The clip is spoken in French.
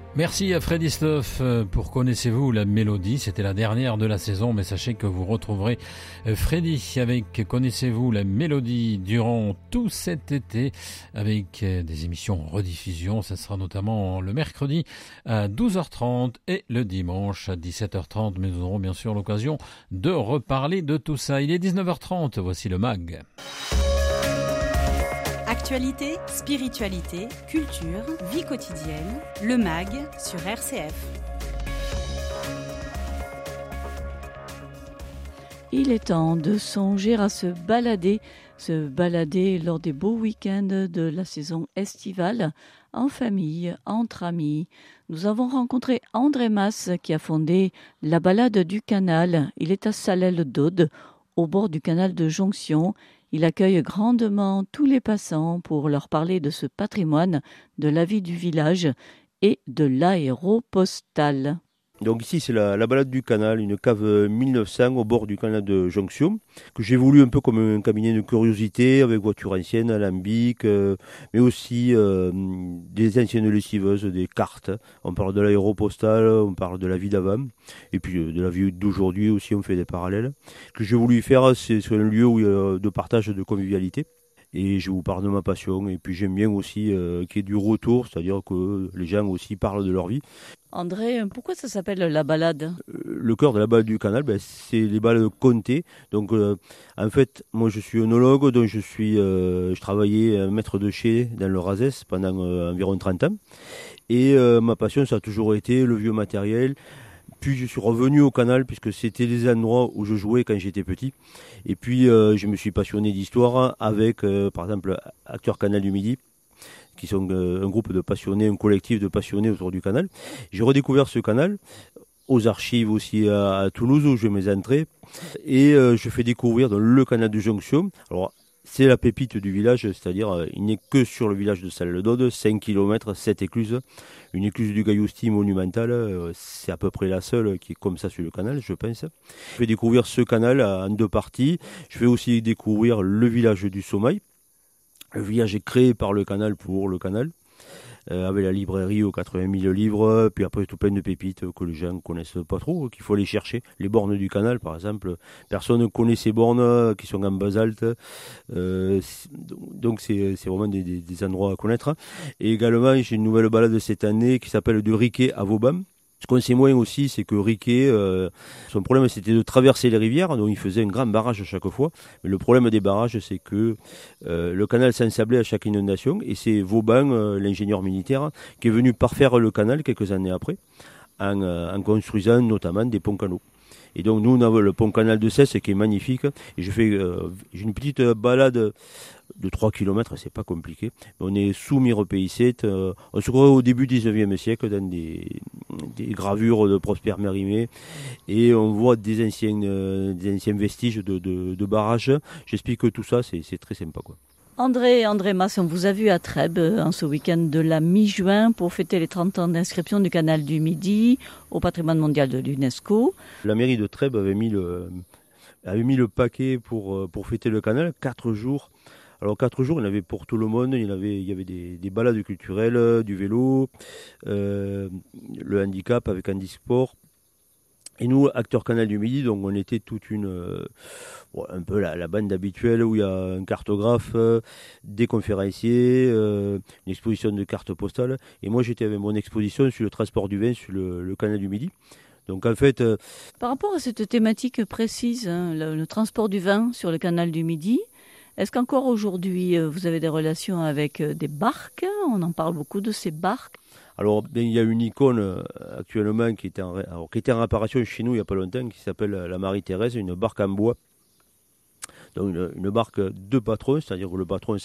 Merci à Freddy Stuff pour Connaissez-vous la mélodie. C'était la dernière de la saison, mais sachez que vous retrouverez Freddy avec Connaissez-vous la mélodie durant tout cet été avec des émissions en rediffusion. Ça sera notamment le mercredi à 12h30 et le dimanche à 17h30. Mais nous aurons bien sûr l'occasion de reparler de tout ça. Il est 19h30, voici le MAG. Actualité, spiritualité, culture, vie quotidienne, le MAG sur RCF. Il est temps de songer à se balader lors des beaux week-ends de la saison estivale, en famille, entre amis. Nous avons rencontré André Mas qui a fondé la balade du canal. Il est à Salelles-d'Aude, au bord du canal de Jonction. Il accueille grandement tous les passants pour leur parler de ce patrimoine, de la vie du village et de l'aéropostale. Donc ici c'est la balade du canal, une cave 1900 au bord du canal de Jonction, que j'ai voulu un peu comme un cabinet de curiosité avec voitures anciennes, alambics, mais aussi des anciennes lessiveuses, des cartes. On parle de l'aéropostale, on parle de la vie d'avant, et puis de la vie d'aujourd'hui aussi, on fait des parallèles. Ce que j'ai voulu faire, c'est sur un lieu de partage, de convivialité. Et je vous parle de ma passion, et puis j'aime bien aussi qu'il y ait du retour, c'est-à-dire que les gens aussi parlent de leur vie. André, pourquoi ça s'appelle la balade ? Le cœur de la balade du canal, c'est les balades comtées. Donc, en fait, moi je suis œnologue, donc je travaillais maître de chai dans le Razès pendant environ 30 ans. Et ma passion, ça a toujours été le vieux matériel. Puis je suis revenu au canal puisque c'était les endroits où je jouais quand j'étais petit. Et puis je me suis passionné d'histoire avec, par exemple, Acteurs Canal du Midi, qui sont un groupe de passionnés, un collectif de passionnés autour du canal. J'ai redécouvert ce canal aux archives aussi à Toulouse où je fais mes entrées. Et je fais découvrir dans le canal de Jonction. Alors, c'est la pépite du village, c'est-à-dire il n'est que sur le village de Salles-d'Aude, 5 km, 7 écluses. Une écluse du Gaillousti monumentale, c'est à peu près la seule qui est comme ça sur le canal, je pense. Je fais découvrir ce canal en 2 parties. Je fais aussi découvrir le village du Sommeil. Le village est créé par le canal pour le canal, avec la librairie aux 80 000 livres, puis après tout plein de pépites que les gens ne connaissent pas trop, qu'il faut aller chercher. Les bornes du canal, par exemple, personne ne connaît ces bornes qui sont en basalte, donc c'est vraiment des endroits à connaître. Et également, j'ai une nouvelle balade cette année qui s'appelle de Riquet à Vauban. Ce qu'on sait moins aussi, c'est que Riquet, son problème c'était de traverser les rivières, donc il faisait un grand barrage à chaque fois. Mais le problème des barrages, c'est que le canal s'ensablait à chaque inondation, et c'est Vauban, l'ingénieur militaire, qui est venu parfaire le canal quelques années après, en construisant notamment des ponts canaux. Et donc nous, on a le pont canal de Cesse qui est magnifique, et j'ai une petite balade de 3 km, c'est pas compliqué. On est sous Mirepeïsset, on se croit au début du 19e siècle dans des gravures de Prosper Mérimée, et on voit des anciens vestiges de barrages. J'explique que tout ça, c'est très sympa, quoi. André Mas, on vous a vu à Trèbes en ce week-end de la mi-juin pour fêter les 30 ans d'inscription du canal du Midi au patrimoine mondial de l'UNESCO. La mairie de Trèbes avait mis le paquet pour fêter le canal, 4 jours. Alors 4 jours, il y en avait pour tout le monde, il y avait des balades culturelles, du vélo, le handicap avec handisport. Et nous, Acteurs Canal du Midi, donc on était un peu la bande habituelle où il y a un cartographe, des conférenciers, une exposition de cartes postales. Et moi, j'étais avec mon exposition sur le transport du vin sur le Canal du Midi. Donc en fait... Par rapport à cette thématique précise, le transport du vin sur le Canal du Midi, est-ce qu'encore aujourd'hui, vous avez des relations avec des barques ? On en parle beaucoup de ces barques. Alors, il y a une icône actuellement qui était en réparation chez nous il n'y a pas longtemps, qui s'appelle la Marie-Thérèse, une barque en bois. Donc, une barque de patron, c'est-à-dire que le patron